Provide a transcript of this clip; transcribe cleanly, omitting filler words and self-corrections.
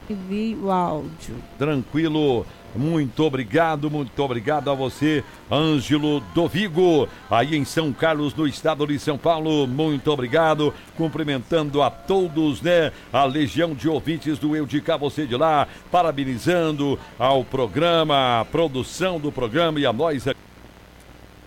vi o áudio. Tranquilo. Muito obrigado a você, Ângelo Dovigo, aí em São Carlos, no estado de São Paulo. Muito obrigado, cumprimentando a todos, né? A legião de ouvintes do Eu de Cá, você de lá, parabenizando ao programa, a produção do programa e a nós aqui